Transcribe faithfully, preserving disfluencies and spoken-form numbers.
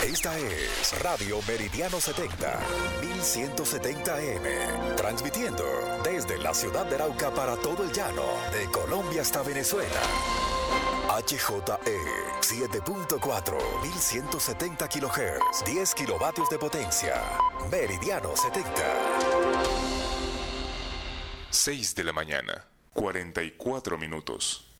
Esta es Radio Meridiano setenta, mil ciento setenta A M, transmitiendo desde la ciudad de Arauca para todo el llano, de Colombia hasta Venezuela. H J E siete punto cuatro, mil ciento setenta kilohertz, diez kilovatios de potencia. Meridiano setenta. seis de la mañana, cuarenta y cuatro minutos.